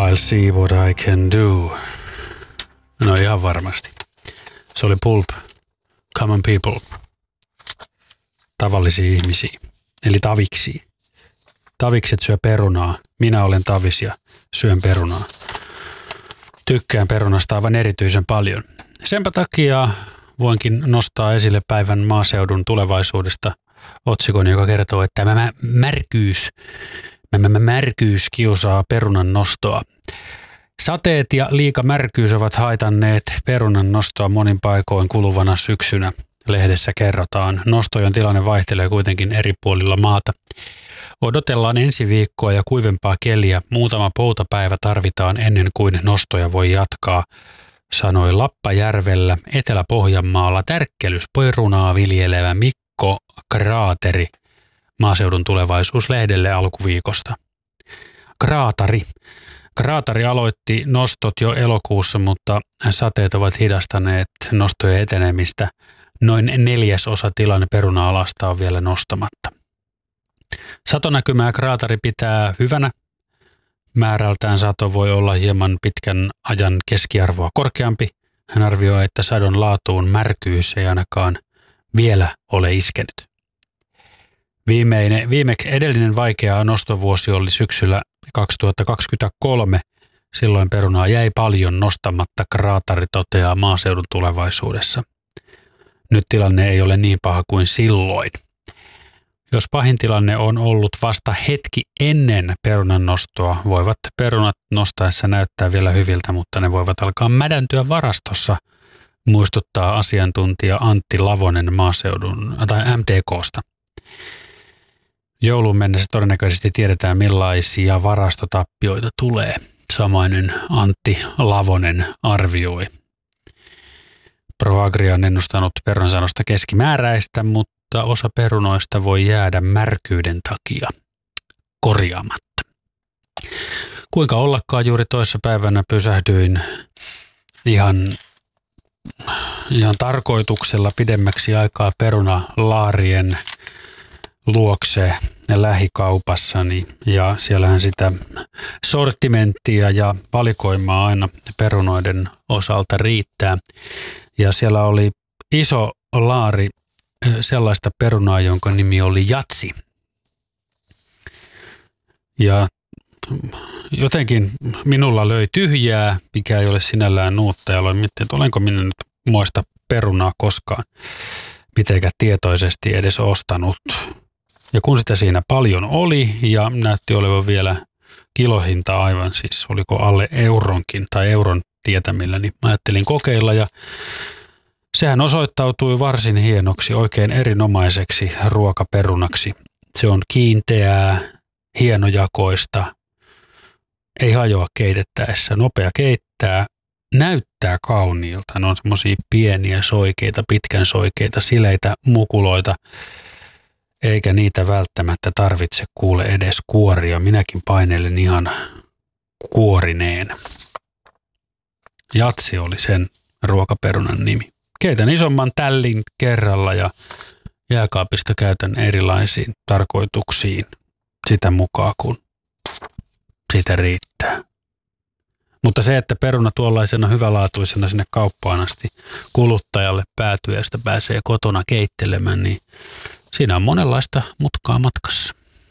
I'll see what I can do. No ihan varmasti. Se oli Pulp, Common People, tavallisia ihmisiä, eli taviksi. Tavikset syö perunaa, minä olen tavis ja syön perunaa. Tykkään perunasta aivan erityisen paljon. Senpä takia voinkin nostaa esille päivän maaseudun tulevaisuudesta otsikon, joka kertoo, että märkyys kiusaa perunan nostoa. Sateet ja liika märkyys ovat haitanneet perunan nostoa monin paikoin kuluvana syksynä. Lehdessä kerrotaan. Nostojen tilanne vaihtelee kuitenkin eri puolilla maata. Odotellaan ensi viikkoa ja kuivempaa keliä. Muutama poutapäivä tarvitaan ennen kuin nostoja voi jatkaa, sanoi Lappajärvellä Etelä-Pohjanmaalla tärkkelysperunaa viljelevä Mikko Kraateri Maaseudun tulevaisuuslehdelle alkuviikosta. Kraatari aloitti nostot jo elokuussa, mutta sateet ovat hidastaneet nostojen etenemistä. Noin 1/4 tilanne peruna-alasta on vielä nostamatta. Satonäkymää Kraatari pitää hyvänä. Määrältään sato voi olla hieman pitkän ajan keskiarvoa korkeampi. Hän arvioi, että sadon laatuun märkyys ei ainakaan vielä ole iskenyt. Edellinen vaikea nostovuosi oli syksyllä 2023. Silloin perunaa jäi paljon nostamatta, Kraatari toteaa Maaseudun tulevaisuudessa. Nyt tilanne ei ole niin paha kuin silloin. Jos pahin tilanne on ollut vasta hetki ennen perunan nostoa, voivat perunat nostaessa näyttää vielä hyviltä, mutta ne voivat alkaa mädäntyä varastossa, muistuttaa asiantuntija Antti Lavonen Maaseudun tai MTK:sta. Jouluun mennessä todennäköisesti tiedetään, millaisia varastotappioita tulee. Samainen Antti Lavonen arvioi. ProAgria on ennustanut perunasanosta keskimääräistä, mutta osa perunoista voi jäädä märkyyden takia korjaamatta. Kuinka ollakaan juuri toissapäivänä pysähdyin ihan tarkoituksella pidemmäksi aikaa perunalaarien luokse lähikaupassani ja siellähän sitä sortimenttia ja valikoimaa aina perunoiden osalta riittää. Ja siellä oli iso laari sellaista perunaa, jonka nimi oli Jatsi. Ja jotenkin minulla löi tyhjää, mikä ei ole sinällään nuutta. Ja aloin miettiä, että olenko minä nyt moista perunaa koskaan mitenkään tietoisesti edes ostanut. Ja kun sitä siinä paljon oli ja näytti olevan vielä kilohinta aivan, siis oliko alle euronkin tai euron tietämillä, niin ajattelin kokeilla ja sehän osoittautui varsin hienoksi, oikein erinomaiseksi ruokaperunaksi. Se on kiinteää, hienojakoista, ei hajoa keitettäessä, nopea keittää, näyttää kauniilta. Ne on semmoisia pieniä soikeita, pitkän soikeita, sileitä mukuloita, eikä niitä välttämättä tarvitse kuule edes kuoria. Minäkin painelen ihan kuorineen. Jatsi oli sen ruokaperunan nimi. Keitän isomman tällin kerralla ja jääkaapista käytän erilaisiin tarkoituksiin sitä mukaan, kun sitä riittää. Mutta se, että peruna tuollaisena hyvälaatuisena sinne kauppaan asti kuluttajalle päätyy ja sitä pääsee kotona keittelemään, niin siinä on monenlaista mutkaa matkassa.